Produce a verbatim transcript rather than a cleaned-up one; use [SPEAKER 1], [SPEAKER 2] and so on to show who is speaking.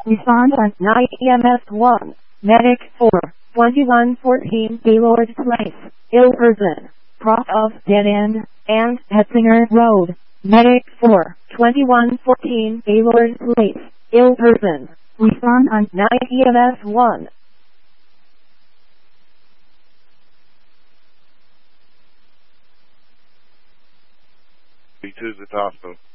[SPEAKER 1] Respond on nine E M S one. Medic four. twenty-one fourteen Gaylord Place. Ill person. Cross of Dead End and Hetzinger Road. Medic four. twenty-one fourteen Gaylord Place. Ill person. Respond on nine E M S one.
[SPEAKER 2] B two's at the hospital.